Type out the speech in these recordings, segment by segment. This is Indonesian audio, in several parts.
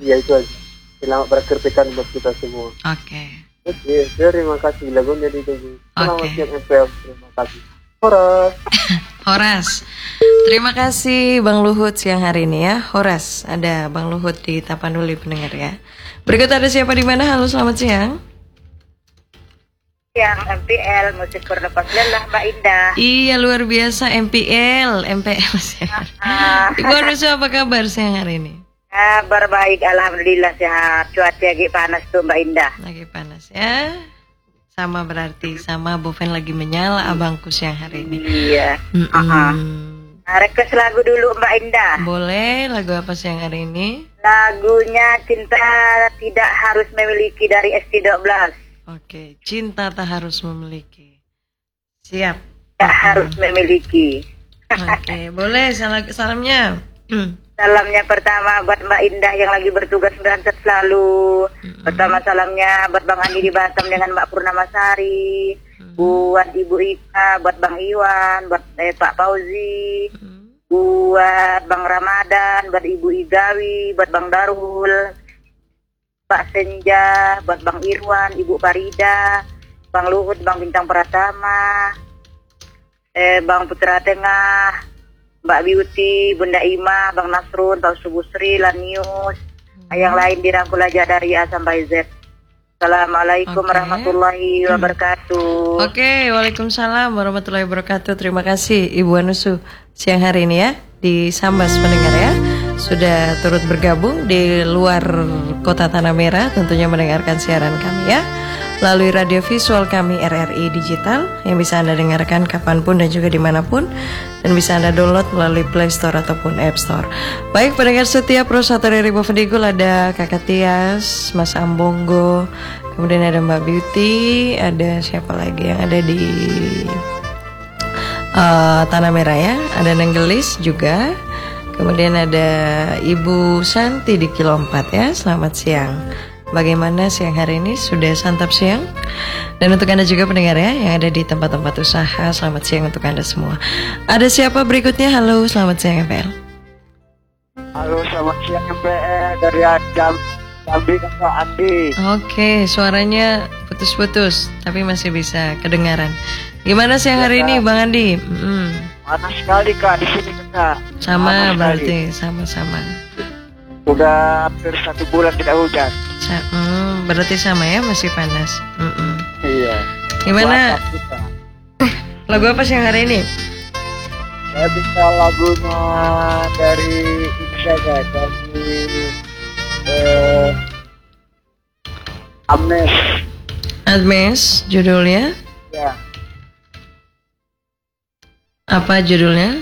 Ya itu aja. Selamat beraktivitas buat kita semua. Oke. Oke, terima kasih lagunya di Togu. Selamat Oke. siang MPL, terima kasih. Horas. Horas. Terima kasih Bang Luhut siang hari ini ya. Horas, ada Bang Luhut di Tapanuli pendengar ya. Berikut ada siapa di mana? Halo, selamat siang. Yang MPL musik berlepas lelah Mbak Indah. Iya, luar biasa MPL siang. Ibu Anusu apa kabar siang hari ini? Kabar baik, alhamdulillah sehat. Cuaca lagi panas tuh Mbak Indah. Lagi panas ya. Sama berarti sama Boven lagi menyala abangku siang hari ini. Iya. Request lagu dulu Mbak Indah. Boleh, lagu apa siang hari ini? Lagunya Cinta Tidak Harus Memiliki dari ST12. Oke, cinta tak harus memiliki. Siap. Tak harus memiliki. Oke, boleh salamnya. Salamnya pertama buat Mbak Indah yang lagi bertugas berangkat selalu. Pertama salamnya buat Bang Andi di Batam dengan Mbak Purnamasari. Buat Ibu Ika, buat Bang Iwan, buat Pak Fauzi. Buat Bang Ramadan, buat Ibu Igawi, buat Bang Darul, Pak Senja, buat Bang Irwan, Ibu Farida, Bang Luhut, Bang Bintang Pratama, Bang Putra Tengah, Mbak Beauty, Bunda Ima, Bang Nasrun, Pak Subusri, Lanius, yang lain dirangkul aja dari A sampai Z. Assalamualaikum warahmatullahi wabarakatuh. Oke, waalaikumsalam warahmatullahi wabarakatuh. Terima kasih Ibu Anusu siang hari ini ya di Sambas pendengar ya. Sudah turut bergabung di luar kota Tanah Merah, tentunya mendengarkan siaran kami ya melalui radio visual kami RRI Digital yang bisa Anda dengarkan kapanpun dan juga dimanapun, dan bisa Anda download melalui Play Store ataupun App Store. Baik pendengar setia Pro 1 dari Bovendigul, ada Kakak Tias, Mas Ambonggo, kemudian ada Mbak Beauty, ada siapa lagi yang ada di Tanah Merah ya, ada Nenggelis juga, kemudian ada Ibu Santi di Kilo 4 ya. Selamat siang. Bagaimana siang hari ini? Sudah santap siang? Dan untuk Anda juga pendengar ya yang ada di tempat-tempat usaha, selamat siang untuk Anda semua. Ada siapa berikutnya? Halo, selamat siang MPL. Halo, selamat siang MPL dari Jambi Kakak Andi. Oke, suaranya putus-putus tapi masih bisa kedengaran. Gimana siang hari ini Bang Andi? Panas sekali Kak di sini Kak. Sama berarti, sama-sama. Udah hampir 1 bulan tidak hujan. Berarti sama ya, masih panas. Iya. Gimana? Lagu apa siang hari ini? Saya bisa lagunya dari ini saja, dari Admes judulnya? Ya. Apa judulnya?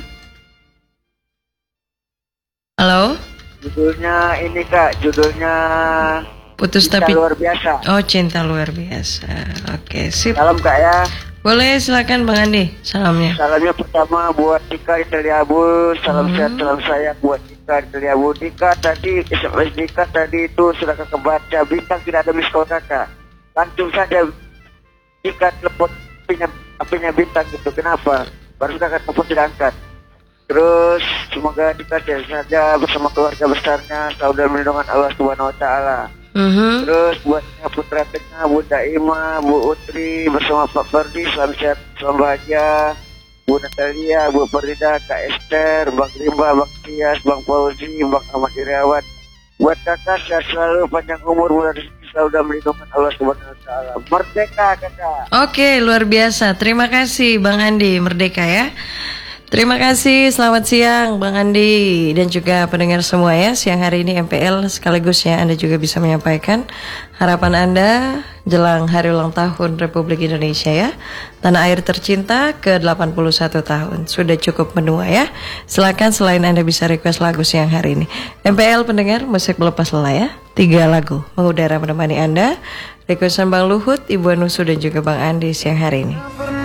Halo? Judulnya ini Kak, judulnya Putus Cinta Tapi Luar Biasa. Oh, Cinta Luar Biasa. Oke, sip. Salam Kak ya. Boleh, silakan Bang Andi salamnya. Salamnya pertama buat Dika di Teliabu. Salam sehat, salam sayang buat Dika di Teliabu. Dika tadi, SMS Dika tadi itu sudah kakak baca. Bintang tidak ada miss call kakak. Langsung saja Dika telepon apinya Bintang gitu. Kenapa? Baru kakak telepon tidak angkat. Terus semoga Dika saja bersama keluarga besarnya selalu dalam lindungan Allah Subhanahu Wa Taala. Terus buat Putra Tengah, Bunda Ima, Bu Utri bersama Pak Ferdi, selamat sehat, selamat bahagia. Bu Natalia, Bu Farida, Kak Esther, Bang Rimba, Bang Tias, Bang Fauzi, Bang Ahmad Iriawan. Buat kakak sehat selalu, panjang umur, mudah rezeki, selalu dalam lindungan Allah Subhanahu Wa Taala. Merdeka kakak. Oke, luar biasa. Terima kasih Bang Andi, merdeka ya. Terima kasih, selamat siang Bang Andi dan juga pendengar semua ya. Siang hari ini MPL sekaligus ya Anda juga bisa menyampaikan harapan Anda jelang hari ulang tahun Republik Indonesia ya. Tanah air tercinta ke-81 tahun. Sudah cukup menua ya. Silakan selain Anda bisa request lagu siang hari ini. MPL pendengar musik melepas lelah ya. 3 lagu mengudara menemani Anda. Requestan Bang Luhut, Ibu Anusu dan juga Bang Andi siang hari ini.